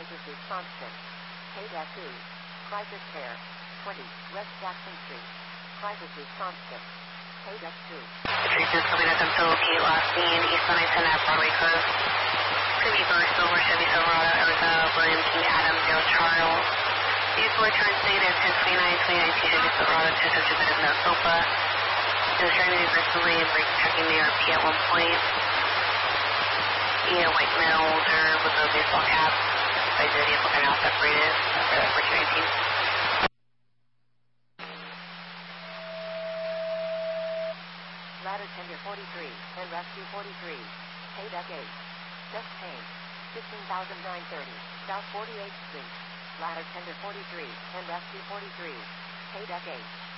Crisis Response 6. K-2. Crisis Care. 20. West Jackson Street. Crisis Response 6. K-2. Treatment coming up until Kate last seen East 110 at Broadway Close. Could be Burr Silver, Chevy Silverado, Arizona, William King, Adam, Dale Charles. Vehicle return date is 10/29/2019, Chevy Silverado, 2 subject no SOPA. It was driving aggressively and brake checking the RP at one point. White male, older, with a baseball cap. By the vehicle are now separated. For 219. Ladder Tender 43 and Rescue 43. K-8. Chest pain. 15,930. South 48th Street. Ladder Tender 43 and Rescue 43. K-8.